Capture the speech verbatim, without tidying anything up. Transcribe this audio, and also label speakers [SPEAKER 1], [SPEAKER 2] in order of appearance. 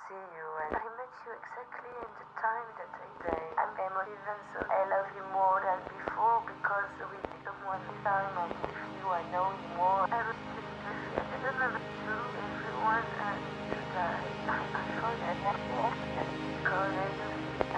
[SPEAKER 1] see you, and I met you exactly in the time that I say I'm emotive, so I love you more than before because with someone this time I'm with you, I know you more. I was thinking of you. I don't know to everyone and to die. I, I thought I had to because I